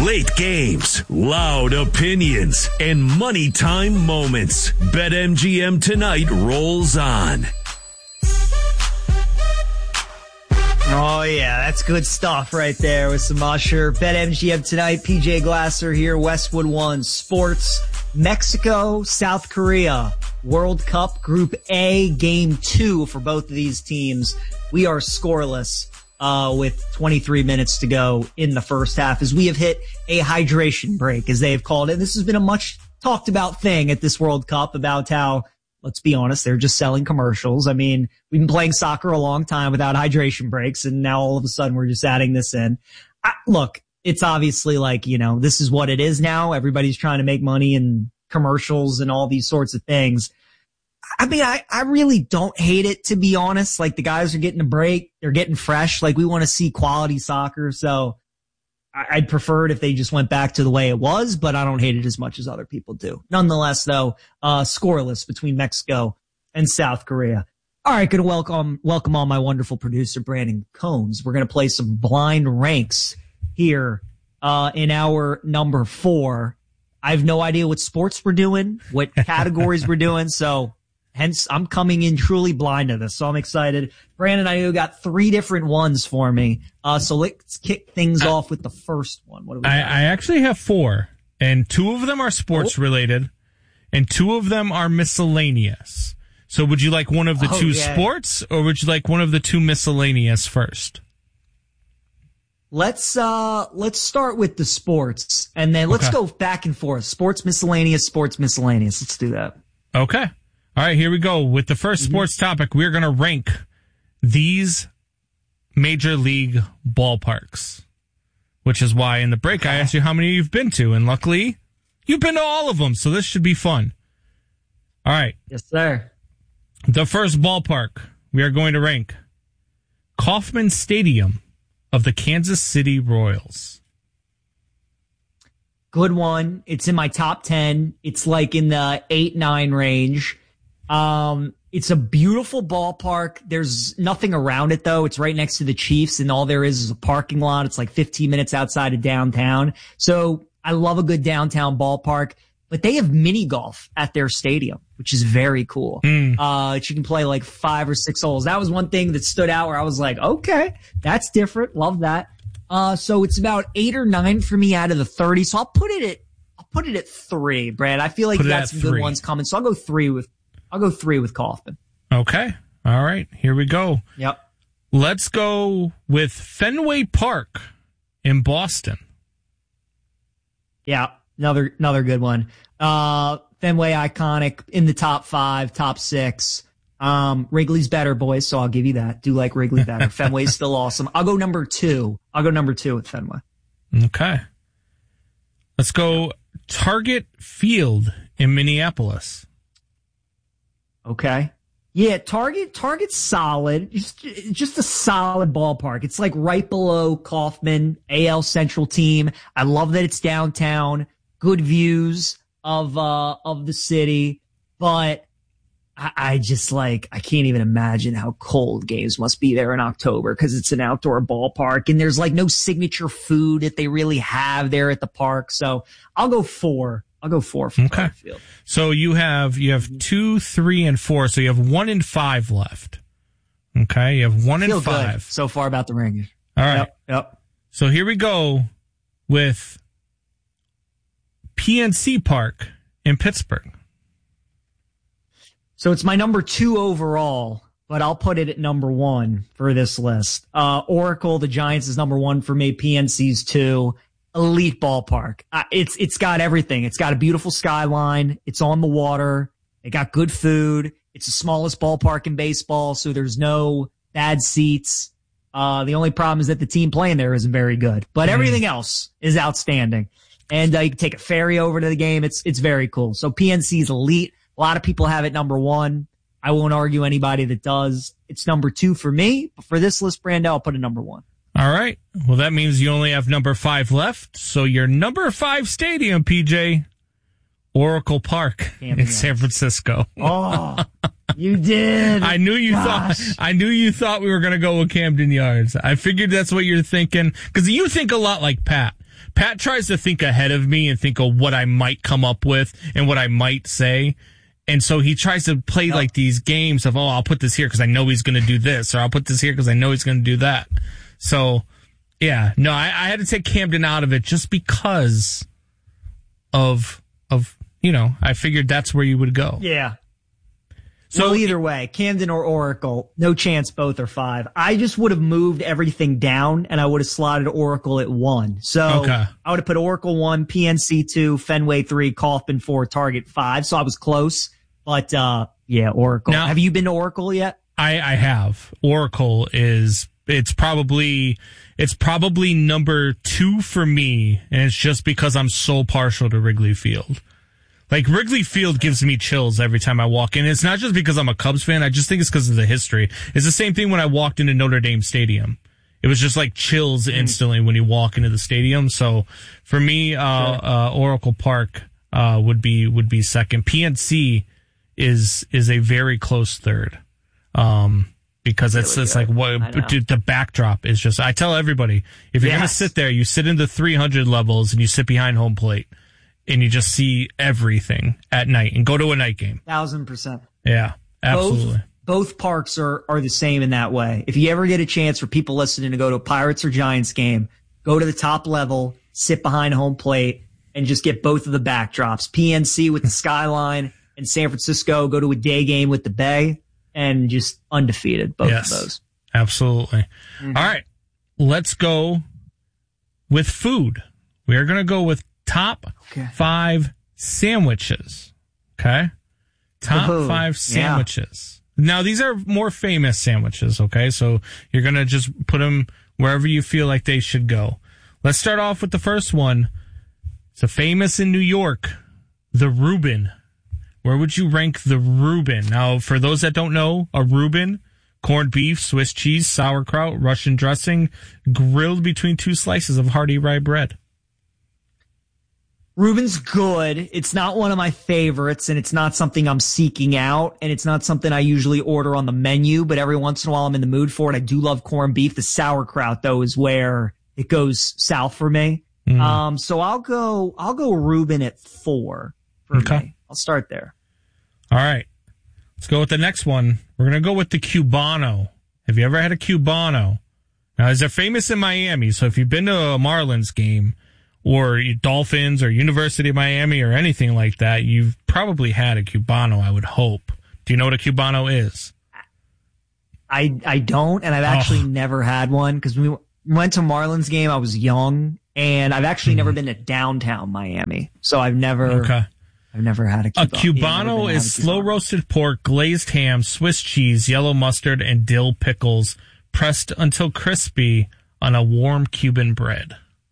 Late games, loud opinions, and money time moments. BetMGM tonight rolls on. Oh, yeah, that's good stuff right there with some Usher. BetMGM tonight, PJ Glasser here, Westwood One Sports. Mexico, South Korea, World Cup Group A, Game 2 for both of these teams. We are scoreless with 23 minutes to go in the first half as we have hit a hydration break, as they have called it. This has been a much talked about thing at this World Cup about how, let's be honest, they're just selling commercials. I mean, we've been playing soccer a long time without hydration breaks, and now all of a sudden we're just adding this in. Look, it's obviously like, this is what it is now. Everybody's trying to make money and commercials and all these sorts of things. I mean, I really don't hate it, to be honest. Like, the guys are getting a break. They're getting fresh. Like, we want to see quality soccer. So I'd prefer it if they just went back to the way it was, but I don't hate it as much as other people do. Nonetheless, though, scoreless between Mexico and South Korea. All right, going to welcome on my wonderful producer, Brandon Combs. We're going to play some blind ranks here in our number 4. I have no idea what sports we're doing, what categories we're doing, so hence I'm coming in truly blind to this, so I'm excited. Brandon, I know you got 3 different ones for me, so let's kick things off with the first one. What do we got? I actually have 4, and 2 of them are sports related, and 2 of them are miscellaneous. So would you like one of the 2 sports, or would you like one of the 2 miscellaneous first? Let's start with the sports, and then let's go back and forth. Sports miscellaneous. Let's do that. Okay. All right, here we go. With the first sports topic, we're going to rank these major league ballparks, which is why in the break I asked you how many you've been to, and luckily you've been to all of them, so this should be fun. All right. Yes, sir. The first ballpark we are going to rank, Kauffman Stadium of the Kansas City Royals. Good one. It's in my top 10. It's like in the 8-9 range. It's a beautiful ballpark. There's nothing around it, though. It's right next to the Chiefs, and all there is a parking lot. It's like 15 minutes outside of downtown. So I love a good downtown ballpark. But they have mini golf at their stadium, which is very cool. You can play like 5 or 6 holes. That was one thing that stood out where I was like, okay, that's different. Love that. So it's about 8 or 9 for me out of the 30. So I'll put it at 3, Brad. I feel like you got some good ones coming. So I'll go 3 with Kauffman. Okay. All right. Here we go. Yep. Let's go with Fenway Park in Boston. Yeah. Another good one. Fenway, iconic, in the top 5, top 6. Wrigley's better, boys, so I'll give you that. Do like Wrigley better. Fenway's still awesome. I'll go number 2. With Fenway. Okay. Let's go Target Field in Minneapolis. Okay. Yeah, Target's solid. Just a solid ballpark. It's like right below Kauffman, AL Central team. I love that it's downtown. Good views of the city, but I just I can't even imagine how cold games must be there in October because it's an outdoor ballpark and there's no signature food that they really have there at the park. So I'll go 4. I'll go 4 for Target Field. So you have 2, 3, and 4. So you have 1 and 5 left. Okay, you have 1 and 5 good so far about the rankings. All right. Yep. So here we go with PNC Park in Pittsburgh. So it's my number 2 overall, but I'll put it at number 1 for this list. Oracle, the Giants, is number 1 for me. PNC's 2. Elite ballpark. It's got everything. It's got a beautiful skyline. It's on the water. It got good food. It's the smallest ballpark in baseball, so there's no bad seats. The only problem is that the team playing there isn't very good, but everything else is outstanding. And you can take a ferry over to the game. It's very cool. So PNC's elite. A lot of people have it number 1. I won't argue anybody that does. It's number 2 for me. But for this list, Brando, I'll put it number 1. All right. Well, that means you only have number 5 left. So your number 5 stadium, PJ, Oracle Park in San Francisco. Oh, you did. I knew you thought we were going to go with Camden Yards. I figured that's what you're thinking because you think a lot like Pat. Pat tries to think ahead of me and think of what I might come up with and what I might say. And so he tries to play like these games of, I'll put this here because I know he's going to do this, or I'll put this here because I know he's going to do that. So, yeah, no, I had to take Camden out of it just because of I figured that's where you would go. Yeah. So well, either way, Camden or Oracle, no chance both are 5. I just would have moved everything down, and I would have slotted Oracle at 1. So I would have put Oracle 1, PNC 2, Fenway 3, Kaufman 4, Target 5. So I was close. But, yeah, Oracle. Now, have you been to Oracle yet? I have. Oracle it's probably number 2 for me, and it's just because I'm so partial to Wrigley Field. Like, Wrigley Field gives me chills every time I walk in. It's not just because I'm a Cubs fan. I just think it's because of the history. It's the same thing when I walked into Notre Dame Stadium. It was just like chills instantly when you walk into the stadium. So for me, Oracle Park would be second. PNC is a very close third. Because it's like the backdrop is just, I tell everybody, if you're going to sit there, you sit in the 300 levels and you sit behind home plate and you just see everything at night and go to a night game. 1,000%. Yeah, absolutely. Both parks are the same in that way. If you ever get a chance for people listening to go to a Pirates or Giants game, go to the top level, sit behind home plate, and just get both of the backdrops. PNC with the skyline and San Francisco, go to a day game with the Bay, and just undefeated, both of those. Absolutely. Mm-hmm. All right, let's go with food. We are going to go with top 5 sandwiches. Okay? Top 5 sandwiches. Yeah. Now, these are more famous sandwiches, okay? So you're going to just put them wherever you feel like they should go. Let's start off with the first one. It's a famous in New York, the Reuben. Where would you rank the Reuben? Now, for those that don't know, a Reuben, corned beef, Swiss cheese, sauerkraut, Russian dressing, grilled between 2 slices of hearty rye bread. Reuben's good. It's not one of my favorites, and it's not something I'm seeking out, and it's not something I usually order on the menu, but every once in a while I'm in the mood for it. I do love corned beef. The sauerkraut, though, is where it goes south for me. So I'll go Reuben at 4 for me. I'll start there. All right. Let's go with the next one. We're going to go with the Cubano. Have you ever had a Cubano? Now, they're famous in Miami, so if you've been to a Marlins game or Dolphins or University of Miami or anything like that, you've probably had a Cubano, I would hope. Do you know what a Cubano is? I don't, and I've actually never had one because we went to a Marlins game. I was young, and I've actually never been to downtown Miami, so I've never had a Cubano. A Cubano is slow-roasted pork, glazed ham, Swiss cheese, yellow mustard, and dill pickles pressed until crispy on a warm Cuban bread.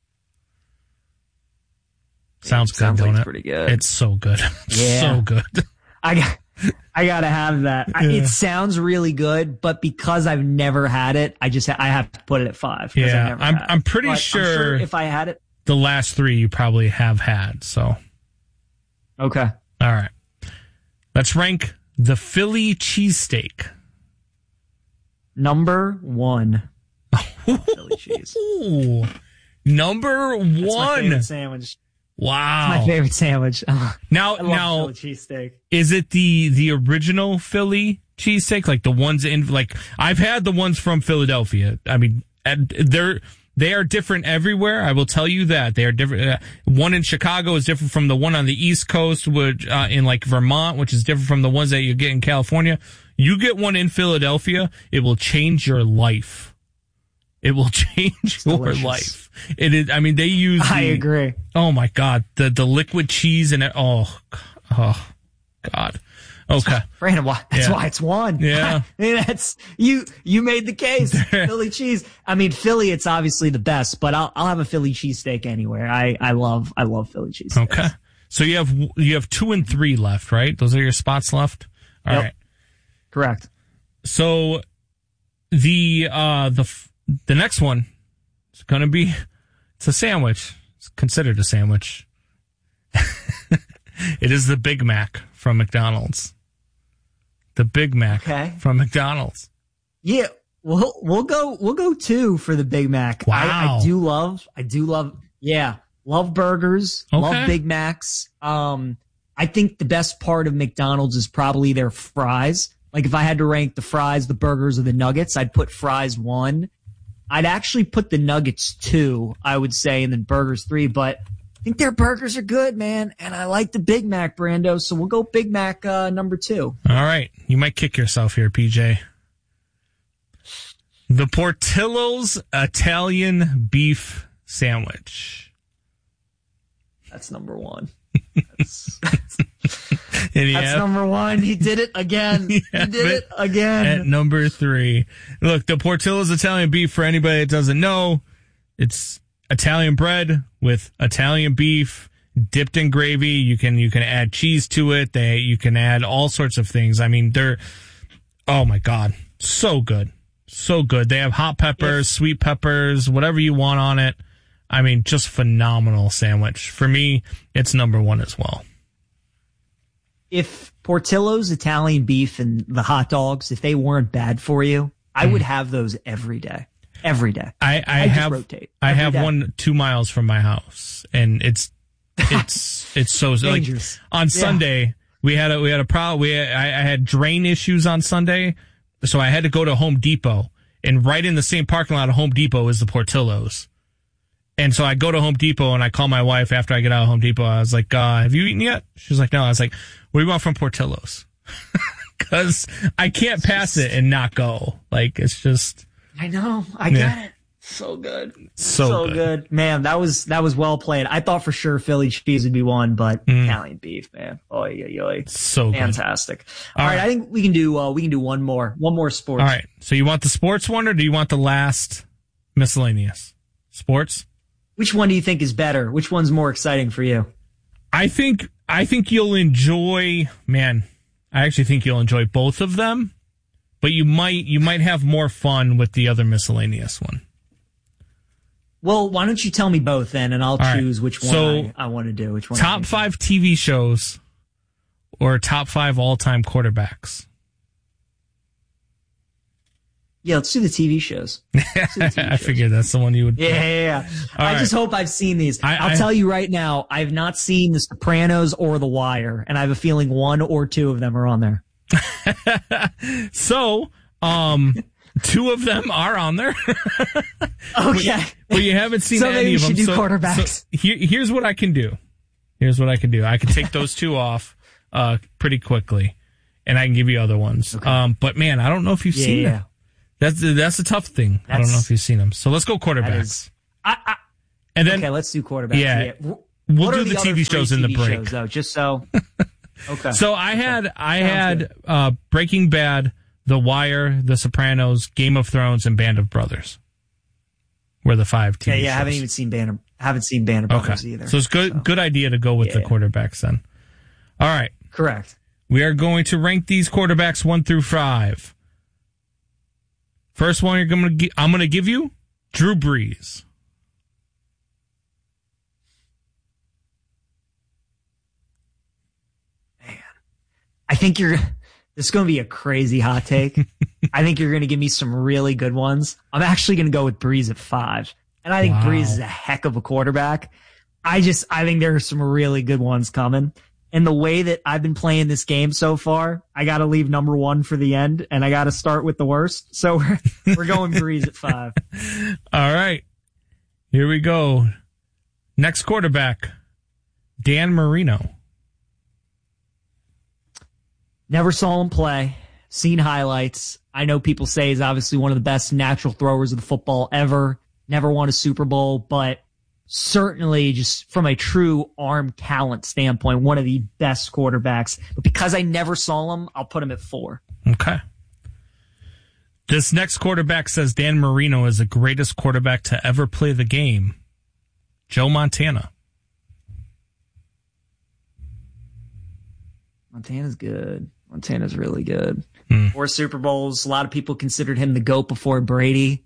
Sounds good, don't it? Pretty good. It's so good. Yeah. So good. I gotta have that. Yeah. It sounds really good, but because I've never had it, I have to put it at 5. Yeah, I'm pretty sure if I had it, the last 3 you probably have had. So. Okay. All right. Let's rank the Philly cheesesteak. Number 1. Philly cheese. Number 1. That's my favorite sandwich. Wow. It's my favorite sandwich. Now, Philly cheesesteak. Is it the original Philly cheesesteak? Like the ones I've had the ones from Philadelphia. I mean, they are different everywhere. I will tell you that they are different. One in Chicago is different from the one on the East Coast, which in like Vermont, which is different from the ones that you get in California. You get one in Philadelphia, it will change your life. It will change your life. It is. I mean, they use. I agree. Oh my God, the liquid cheese and it. Oh God. Okay, Brandon, that's why it's 1. Yeah, I mean, that's you made the case. Philly cheese. I mean, Philly, it's obviously the best, but I'll have a Philly cheesesteak anywhere. I love Philly cheesesteaks. Okay, so you have 2 and 3 left, right? Those are your spots left. All right, correct. So the next one is going to be, it's a sandwich. It's considered a sandwich. It is the Big Mac from McDonald's. The Big Mac from McDonald's. Yeah, we'll go 2 for the Big Mac. Wow. I do love. Yeah, Love burgers. Okay. Love Big Macs. I think the best part of McDonald's is probably their fries. Like if I had to rank the fries, the burgers, or the nuggets, I'd put fries 1. I'd actually put the nuggets 2, I would say, and then burgers 3. But I think their burgers are good, man. And I like the Big Mac, Brando. So we'll go Big Mac number 2. All right. You might kick yourself here, PJ. The Portillo's Italian beef sandwich. That's number 1. That's number 1. He did it again. He did it again. At number 3. Look, the Portillo's Italian beef, for anybody that doesn't know, it's Italian bread with Italian beef dipped in gravy. You can add cheese to it. You can add all sorts of things. I mean, oh my God, so good. So good. They have hot peppers, sweet peppers, whatever you want on it. I mean, just phenomenal sandwich. For me, it's number 1 as well. If Portillo's Italian beef and the hot dogs, if they weren't bad for you, I would have those every day. Every day. I just rotate. I have day. one 2 miles from my house, and it's so dangerous. Like, on Sunday we had a problem. I had drain issues on Sunday, so I had to go to Home Depot, and right in the same parking lot of Home Depot is the Portillo's. And so I go to Home Depot and I call my wife after I get out of Home Depot. I was like, have you eaten yet? She was like, no. I was like, what do you want from Portillo's? Because I can't pass it and not go. Like, it's just. I know. I get it. So good. So good. Man, that was well played. I thought for sure Philly cheese would be 1, but Italian beef, man. Oh, so fantastic. Good. All right. I think we can do one more sports. All right. So you want the sports one, or do you want the last miscellaneous? Sports? Which one do you think is better? Which one's more exciting for you? I think you'll enjoy, man, I actually think you'll enjoy both of them, but you might have more fun with the other miscellaneous one. Well, why don't you tell me both then, and I'll choose which one I want to do. Which one? Top 5 TV shows or top 5 all-time quarterbacks? Yeah, let's do the TV shows. I figured that's the one you would. Yeah. I just hope I've seen these. I'll tell you right now, I've not seen The Sopranos or The Wire, and I have a feeling 1 or 2 of them are on there. So, 2 of them are on there. Okay. But you haven't seen any of them. So maybe we should do quarterbacks. So here's what I can do. I can take those 2 off pretty quickly, and I can give you other ones. Okay. But man, I don't know if you've seen them. That's a tough thing. I don't know if you've seen them. So let's go quarterbacks. And then let's do quarterbacks. Yeah. We'll do the TV shows in the break. Shows, though, just so. Okay. So I had Breaking Bad, The Wire, The Sopranos, Game of Thrones, and Band of Brothers. Were the 5 TV shows. I haven't even seen Band of Brothers either. So it's good idea to go with the quarterbacks then. All right. Correct. We are going to rank these quarterbacks 1 through 5. First one I'm going to give you, Drew Brees. Man, I think this is going to be a crazy hot take. I think you're going to give me some really good ones. I'm actually going to go with Brees at 5. And I think Brees is a heck of a quarterback. I think there are some really good ones coming. And the way that I've been playing this game so far, I got to leave number 1 for the end, and I got to start with the worst. So we're going Brees at 5. All right. Here we go. Next quarterback, Dan Marino. Never saw him play. Seen highlights. I know people say he's obviously one of the best natural throwers of the football ever. Never won a Super Bowl, but certainly just from a true arm talent standpoint, one of the best quarterbacks. But because I never saw him, I'll put him at 4. Okay. This next quarterback says Dan Marino is the greatest quarterback to ever play the game. Joe Montana. Montana's good. Montana's really good. 4 Super Bowls. A lot of people considered him the GOAT before Brady.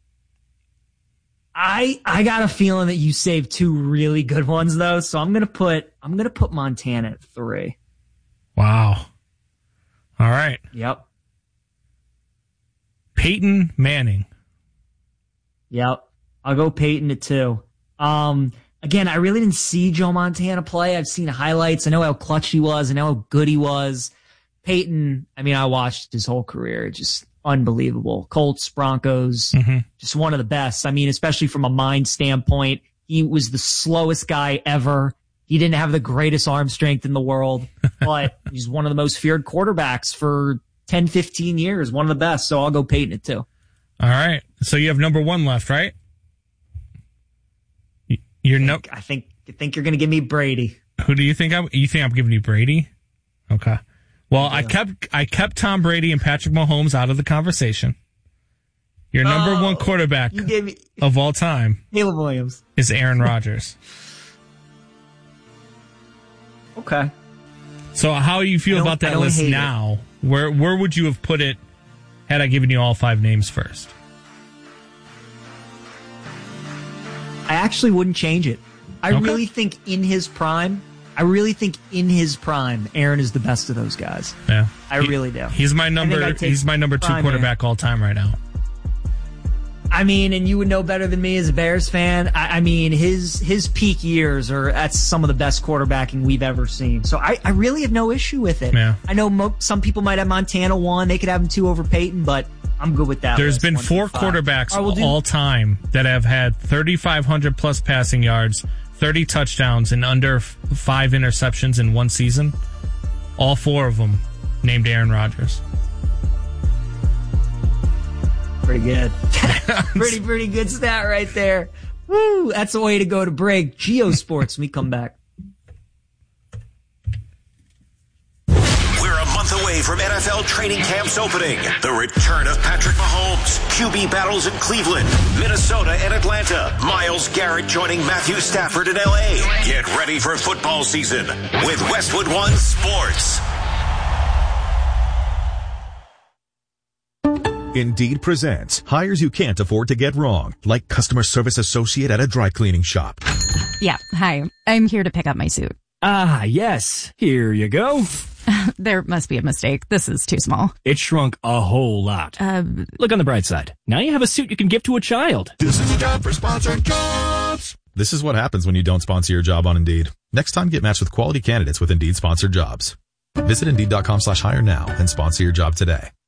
I got a feeling that you saved 2 really good ones though, so I'm gonna put Montana at 3. Wow. All right. Yep. Peyton Manning. Yep. I'll go Peyton at 2. Again, I really didn't see Joe Montana play. I've seen highlights. I know how clutch he was. I know how good he was. Peyton, I mean, I watched his whole career. Just unbelievable. Colts, Broncos, just one of the best. I mean, especially from a mind standpoint, he was the slowest guy ever. He didn't have the greatest arm strength in the world, but he's one of the most feared quarterbacks for 10, 15 years. One of the best. So I'll go Peyton at 2. All right. So you have number 1 left, right? I think you're going to give me Brady. Who do you think you think I'm giving you Brady? Okay. Well, yeah. I kept Tom Brady and Patrick Mahomes out of the conversation. Your number 1 quarterback of all time, Caleb Williams, is Aaron Rodgers. Okay. So how do you feel about that list now? Where would you have put it had I given you all 5 names first? I actually wouldn't change it. I really think in his prime, Aaron is the best of those guys. Yeah. I really do. He's my number 2 quarterback all time right now. I mean, and you would know better than me as a Bears fan. I mean, his peak years that's some of the best quarterbacking we've ever seen. So I really have no issue with it. Yeah. I know some people might have Montana 1. They could have him 2 over Peyton, but I'm good with that. There's been 4 quarterbacks all time that have had 3,500 plus passing yards, 30 touchdowns, and under 5 interceptions in one season. All 4 of them named Aaron Rodgers. Pretty good. pretty good stat right there. Woo! That's the way to go to break. Geosports, we come back. We're a month away from NFL training camps opening. The return of Patrick Mahomes, QB battles in Cleveland, Minnesota, and Atlanta. Myles Garrett joining Matthew Stafford in L.A. Get ready for football season with Westwood One Sports. Indeed presents hires you can't afford to get wrong, like customer service associate at a dry cleaning shop. Yeah, hi. I'm here to pick up my suit. Ah, yes. Here you go. There must be a mistake. This is too small. It shrunk a whole lot. Look on the bright side. Now you have a suit you can give to a child. This is a job for sponsored jobs. This is what happens when you don't sponsor your job on Indeed. Next time, get matched with quality candidates with Indeed sponsored jobs. Visit Indeed.com/hire now and sponsor your job today.